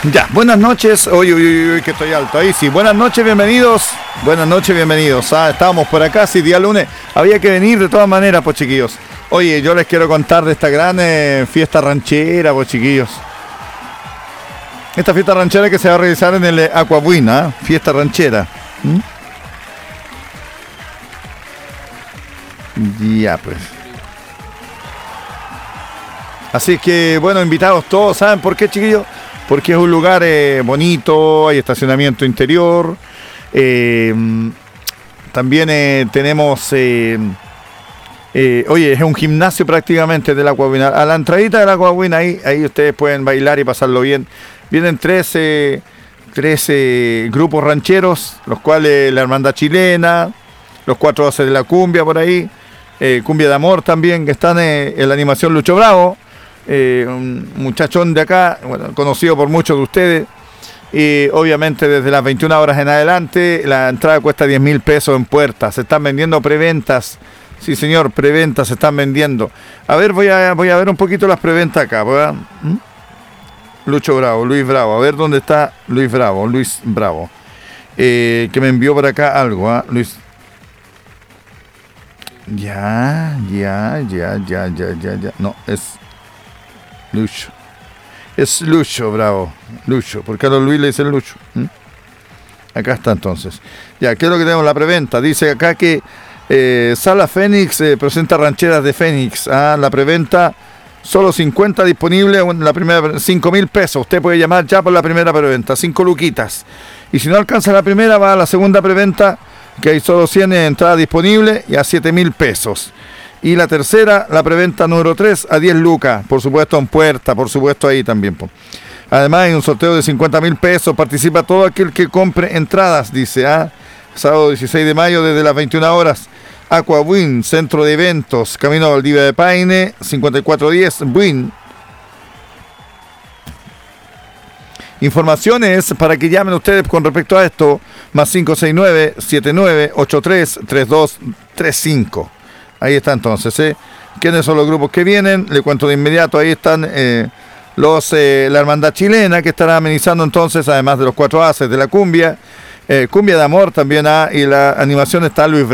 Ya, buenas noches. Uy, que estoy alto. Ahí sí, buenas noches, bienvenidos. Buenas noches, bienvenidos. Estábamos por acá, sí, día lunes. Había que venir de todas maneras, pues chiquillos. Oye, yo les quiero contar de esta gran fiesta ranchera, pues chiquillos. Esta fiesta ranchera que se va a realizar en el Aquabuena, fiesta ranchera. Ya, pues. Así que, bueno, invitados todos. ¿Saben por qué, chiquillos? Porque es un lugar bonito, hay estacionamiento interior. También tenemos... oye, es un gimnasio prácticamente del Aquabuena. A la entradita del Aquabuena, ahí ustedes pueden bailar y pasarlo bien. Vienen 13 grupos rancheros, los cuales la Hermandad Chilena, los 4 haces de la cumbia por ahí, Cumbia de Amor también, que están en la animación Lucho Bravo. Un muchachón de acá, bueno, conocido por muchos de ustedes, y obviamente desde las 21 horas en adelante la entrada cuesta 10.000 pesos en puerta. Se están vendiendo preventas, sí señor, preventas se están vendiendo. A ver, voy a ver un poquito las preventas acá, ¿verdad? Lucho Bravo, Luis Bravo, a ver dónde está Luis Bravo, que me envió por acá algo, Luis. Ya, no, es Lucho. Es Lucho, Bravo. Lucho, porque a los Luis le dicen Lucho. Acá está entonces. Ya, ¿qué es lo que tenemos? La preventa. Dice acá que Sala Fénix presenta rancheras de Fénix. La preventa, solo 50 disponible. La primera, 5.000 pesos. Usted puede llamar ya por la primera preventa, 5 luquitas. Y si no alcanza la primera, va a la segunda preventa, que hay solo 100 entradas disponibles y a 7.000 pesos. Y la tercera, la preventa número 3, a 10 lucas, por supuesto en puerta, por supuesto ahí también. Además hay un sorteo de 50.000 pesos, participa todo aquel que compre entradas, dice, sábado 16 de mayo desde las 21 horas, Aquabuena, Centro de Eventos, Camino a Valdivia de Paine, 5410, Buin. Informaciones para que llamen ustedes con respecto a esto, más 569-7983-3235. Ahí está entonces, ¿Quiénes son los grupos que vienen? Le cuento de inmediato, ahí están la Hermandad Chilena, que estará amenizando entonces, además de los 4 haces de la cumbia, Cumbia de Amor también, y la animación está Luis Bravo.